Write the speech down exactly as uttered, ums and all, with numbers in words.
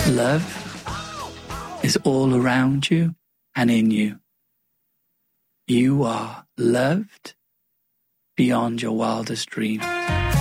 Love is all around you and in you. You are loved beyond your wildest dreams.